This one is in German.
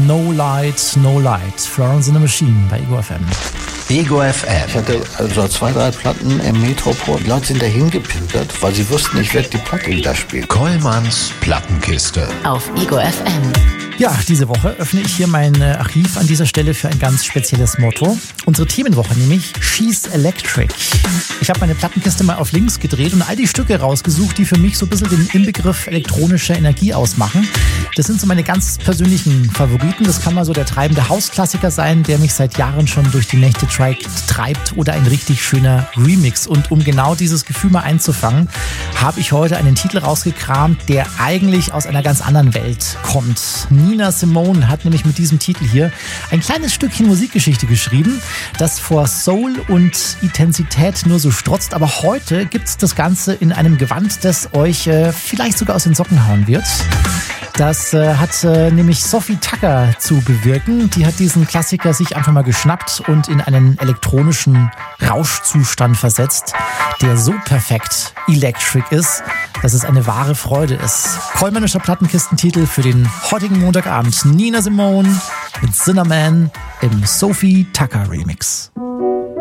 No Light, No Light. Florence in the Machine bei Ego FM. Ego FM. Ich hatte also 2, 3 Platten im Metropol. Die Leute sind dahin gepilgert, weil sie wussten, ich werde die Platte wieder spielen. Kollmanns Plattenkiste. Auf Ego FM. Ja, diese Woche öffne ich hier mein Archiv an dieser Stelle für ein ganz spezielles Motto. Unsere Themenwoche nämlich She's Electric. Ich habe meine Plattenkiste mal auf links gedreht und all die Stücke rausgesucht, die für mich so ein bisschen den Inbegriff elektronischer Energie ausmachen. Das sind so meine ganz persönlichen Favoriten. Das kann mal so der treibende Hausklassiker sein, der mich seit Jahren schon durch die Nächte treibt, oder ein richtig schöner Remix. Und um genau dieses Gefühl mal einzufangen, habe ich heute einen Titel rausgekramt, der eigentlich aus einer ganz anderen Welt kommt. Nina Simone hat nämlich mit diesem Titel hier ein kleines Stückchen Musikgeschichte geschrieben, das vor Soul und Intensität nur so strotzt. Aber heute gibt es das Ganze in einem Gewand, das euch vielleicht sogar aus den Socken hauen wird. Das hat nämlich Sophie Tucker zu bewirken. Die hat diesen Klassiker sich einfach mal geschnappt und in einen elektronischen Rauschzustand versetzt, der so perfekt electric ist, dass es eine wahre Freude ist. Kollmannischer Plattenkistentitel für den heutigen Montagabend. Nina Simone mit Cinnamon im Sophie Tucker Remix.